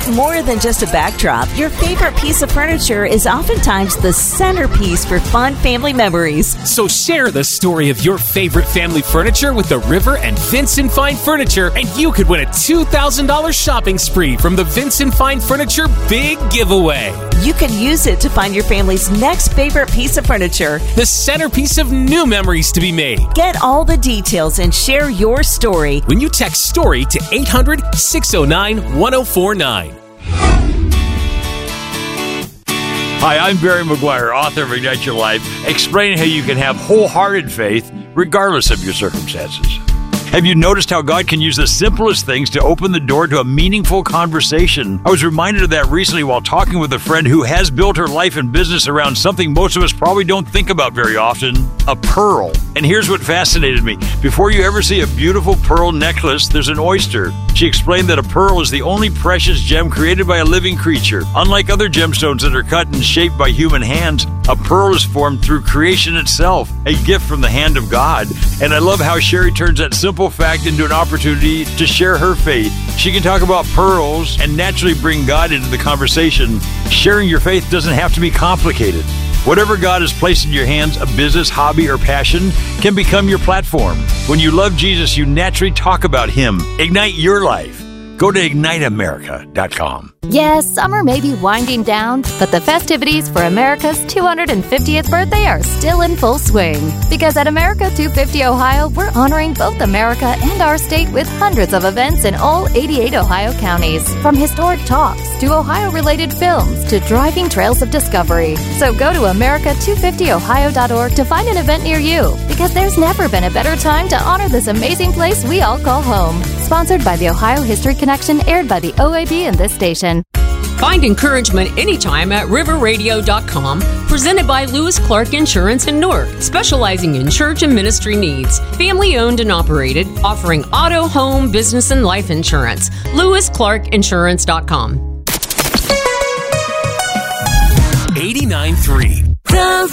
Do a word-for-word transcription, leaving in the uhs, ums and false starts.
more than just a backdrop. Your favorite piece of furniture is oftentimes the centerpiece for fun family memories. So share the story of your favorite family furniture with the River and Vincent Fine Furniture, and you could win a two thousand dollars shopping spree from the Vincent Fine Furniture Big Giveaway. You can use it to find your family's next favorite piece of furniture, the centerpiece of new memories to be made. Get all the details and share your story when you text STORY to eight hundred, six oh nine, one oh four nine. Hi, I'm Barry McGuire, author of Ignite Your Life, explaining how you can have wholehearted faith regardless of your circumstances. Have you noticed how God can use the simplest things to open the door to a meaningful conversation? I was reminded of that recently while talking with a friend who has built her life and business around something most of us probably don't think about very often, a pearl. And here's what fascinated me. Before you ever see a beautiful pearl necklace, there's an oyster. She explained that a pearl is the only precious gem created by a living creature. Unlike other gemstones that are cut and shaped by human hands, a pearl is formed through creation itself, a gift from the hand of God. And I love how Sherry turns that simple fact into an opportunity to share her faith. She can talk about pearls and naturally bring God into the conversation. Sharing your faith doesn't have to be complicated. Whatever God has placed in your hands, a business, hobby, or passion, can become your platform. When you love Jesus, you naturally talk about Him. Ignite your life. Go to ignite america dot com. Yes, summer may be winding down, but the festivities for America's two hundred fiftieth birthday are still in full swing. Because at America two fifty Ohio, we're honoring both America and our state with hundreds of events in all eighty-eight Ohio counties. From historic talks to Ohio-related films to driving trails of discovery. So go to america two fifty ohio dot org to find an event near you. Because there's never been a better time to honor this amazing place we all call home. Sponsored by the Ohio History Connection, aired by the O A B and this station. Find encouragement anytime at river radio dot com. Presented by Lewis Clark Insurance in Newark, specializing in church and ministry needs. Family owned and operated, offering auto, home, business, and life insurance. lewis clark insurance dot com. eighty-nine point three